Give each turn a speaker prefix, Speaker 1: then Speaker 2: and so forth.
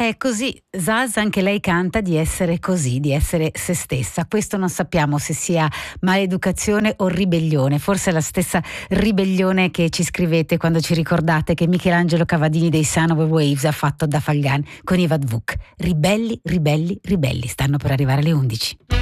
Speaker 1: Così Zaz anche lei canta di essere così, di essere se stessa. Questo non sappiamo se sia maleducazione o ribellione, forse è la stessa ribellione che ci scrivete quando ci ricordate che Michelangelo Cavadini dei Sound of the Waves ha fatto da Falgan con Ivad Vuk. Ribelli, ribelli, ribelli, stanno per arrivare le 11.